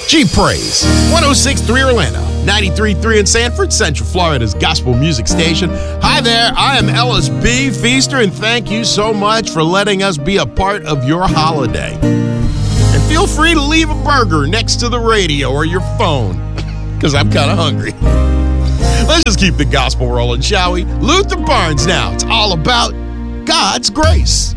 G Praise, 106.3 Orlando, 93.3 in Sanford, Central Florida's gospel music station. Hi there, I am Ellis B. Feaster, and thank you so much for letting us be a part of your holiday. And feel free to leave a burger next to the radio or your phone, because I'm kind of hungry. Let's just keep the gospel rolling, shall we? Luther Barnes now. It's all about God's grace.